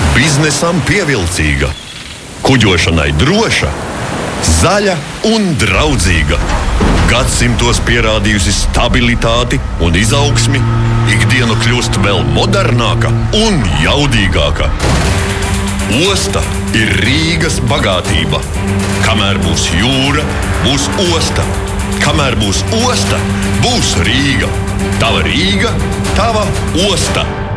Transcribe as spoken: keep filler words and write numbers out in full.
Biznesam pievilcīga, kuģošanai droša, zaļa un draudzīga. Gadsimtos pierādījusi stabilitāti un izaugsmi, ikdiena kļūst vēl modernāka un jaudīgāka. Osta ir Rīgas bagātība. Kamēr būs jūra, būs osta. Kamēr būs osta, būs Rīga. Tava Rīga, tava osta.